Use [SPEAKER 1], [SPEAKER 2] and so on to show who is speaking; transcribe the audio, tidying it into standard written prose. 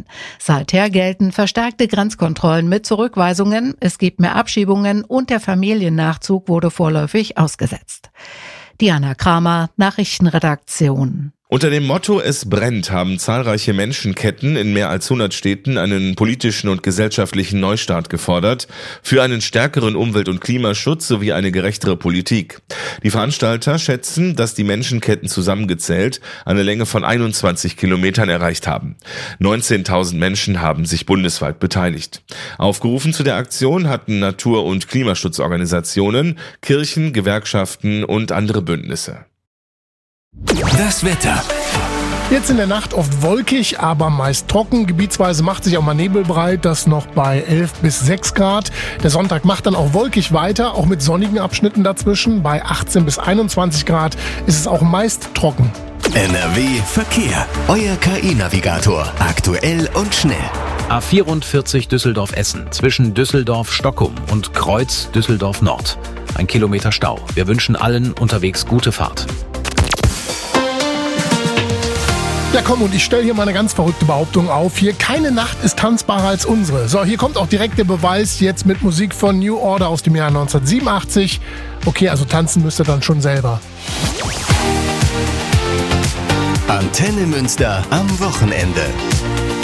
[SPEAKER 1] Seither gelten verstärkte Grenzkontrollen mit Zurückweisungen, es gibt mehr Abschiebungen und der Familiennachzug wurde vorläufig ausgesetzt. Diana Kramer, Nachrichtenredaktion.
[SPEAKER 2] Unter dem Motto "Es brennt" haben zahlreiche Menschenketten in mehr als 100 Städten einen politischen und gesellschaftlichen Neustart gefordert, für einen stärkeren Umwelt- und Klimaschutz sowie eine gerechtere Politik. Die Veranstalter schätzen, dass die Menschenketten zusammengezählt eine Länge von 21 Kilometern erreicht haben. 19.000 Menschen haben sich bundesweit beteiligt. Aufgerufen zu der Aktion hatten Natur- und Klimaschutzorganisationen, Kirchen, Gewerkschaften und andere Bündnisse.
[SPEAKER 3] Das Wetter.
[SPEAKER 4] Jetzt in der Nacht oft wolkig, aber meist trocken. Gebietsweise macht sich auch mal Nebel breit, das noch bei 11 bis 6 Grad. Der Sonntag macht dann auch wolkig weiter, auch mit sonnigen Abschnitten dazwischen. Bei 18 bis 21 Grad ist es auch meist trocken.
[SPEAKER 3] NRW Verkehr. Euer KI-Navigator. Aktuell und schnell.
[SPEAKER 5] A44 Düsseldorf-Essen zwischen Düsseldorf-Stockholm und Kreuz Düsseldorf-Nord. 1 Kilometer Stau. Wir wünschen allen unterwegs gute Fahrt.
[SPEAKER 4] Ja komm, und ich stelle hier mal eine ganz verrückte Behauptung auf. Hier, keine Nacht ist tanzbarer als unsere. So, hier kommt auch direkt der Beweis, jetzt mit Musik von New Order aus dem Jahr 1987. Okay, also tanzen müsst ihr dann schon selber.
[SPEAKER 3] Antenne Münster am Wochenende.